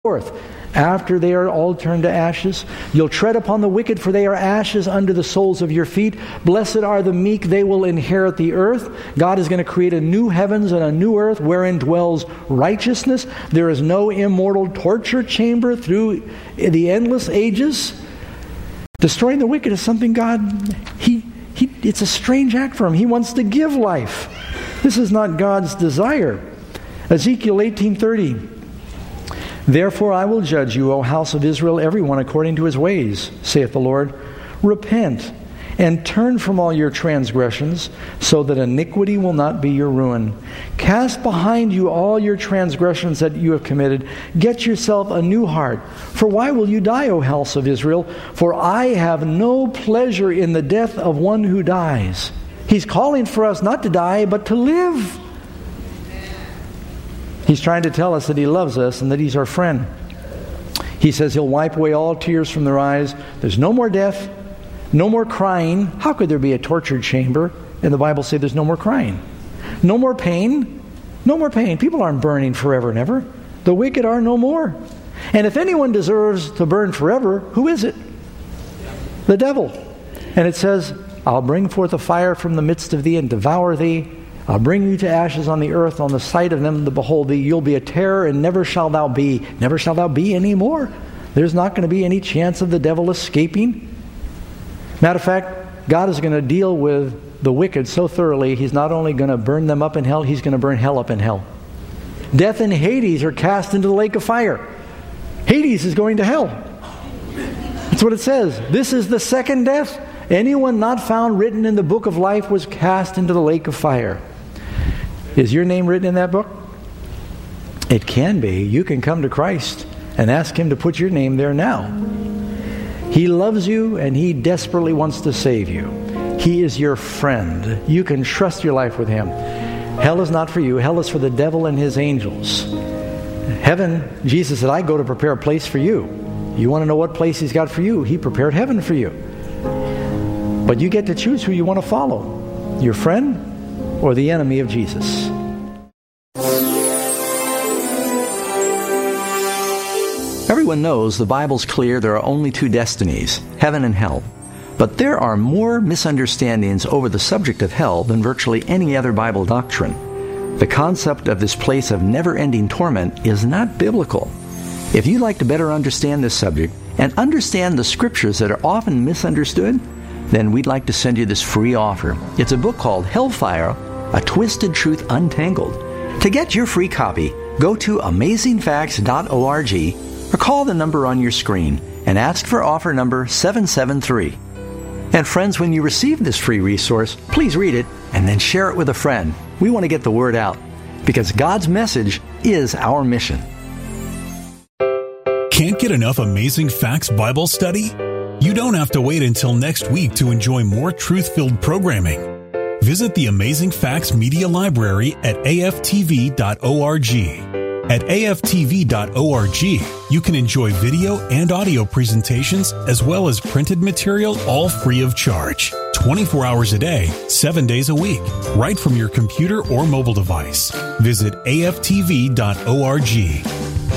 forth. After they are all turned to ashes, you'll tread upon the wicked, for they are ashes under the soles of your feet. Blessed are the meek, they will inherit the earth. God is going to create a new heavens and a new earth wherein dwells righteousness. There is no immortal torture chamber through the endless ages. Destroying the wicked is something God, it's a strange act for Him. He wants to give life. This is not God's desire. Ezekiel 18:30. Therefore I will judge you, O house of Israel, everyone according to his ways, saith the Lord. Repent and turn from all your transgressions, so that iniquity will not be your ruin. Cast behind you all your transgressions that you have committed. Get yourself a new heart. For why will you die, O house of Israel? For I have no pleasure in the death of one who dies. He's calling for us not to die, but to live. He's trying to tell us that He loves us and that He's our friend. He says He'll wipe away all tears from their eyes. There's no more death, no more crying. How could there be a torture chamber? And the Bible says there's no more crying. No more pain. No more pain. People aren't burning forever and ever. The wicked are no more. And if anyone deserves to burn forever, who is it? The devil. And it says, I'll bring forth a fire from the midst of thee and devour thee. I'll bring you to ashes on the earth, on the sight of them that behold thee. You'll be a terror, and never shall thou be. Never shall thou be any more. There's not going to be any chance of the devil escaping. Matter of fact, God is going to deal with the wicked so thoroughly, He's not only going to burn them up in hell, He's going to burn hell up in hell. Death and Hades are cast into the lake of fire. Hades is going to hell. That's what it says. This is the second death. Anyone not found written in the book of life was cast into the lake of fire. Is your name written in that book? It can be. You can come to Christ and ask Him to put your name there now. He loves you and He desperately wants to save you. He is your friend. You can trust your life with Him. Hell is not for you. Hell is for the devil and his angels. Heaven, Jesus said, I go to prepare a place for you. You want to know what place He's got for you? He prepared heaven for you. But you get to choose who you want to follow. Your friend or the enemy of Jesus. Everyone knows the Bible's clear there are only two destinies, heaven and hell. But there are more misunderstandings over the subject of hell than virtually any other Bible doctrine. The concept of this place of never-ending torment is not biblical. If you'd like to better understand this subject and understand the scriptures that are often misunderstood, then we'd like to send you this free offer. It's a book called Hellfire, A Twisted Truth Untangled. To get your free copy, go to amazingfacts.org or call the number on your screen and ask for offer number 773. And friends, when you receive this free resource, please read it and then share it with a friend. We want to get the word out because God's message is our mission. Can't get enough Amazing Facts Bible study? You don't have to wait until next week to enjoy more truth-filled programming. Visit the Amazing Facts Media Library at aftv.org. At aftv.org, you can enjoy video and audio presentations as well as printed material, all free of charge. 24 hours a day, 7 days a week, right from your computer or mobile device. Visit aftv.org.